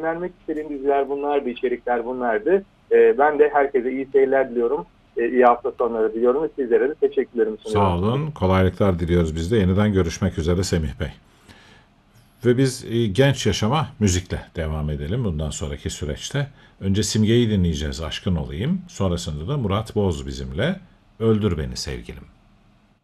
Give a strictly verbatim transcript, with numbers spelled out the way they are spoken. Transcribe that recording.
önermek istediğim diziler bunlardı, içerikler bunlardı. E, ben de herkese iyi seyirler diliyorum. E, iyi hafta sonları diliyorum ve sizlere de teşekkürlerimi sunuyorum. Sağ olun. Kolaylıklar diliyoruz biz de. Yeniden görüşmek üzere Semih Bey. Ve biz e, genç yaşama müzikle devam edelim bundan sonraki süreçte. Önce Simge'yi dinleyeceğiz, Aşkın Olayım. Sonrasında da Murat Boz bizimle, Öldür Beni Sevgilim.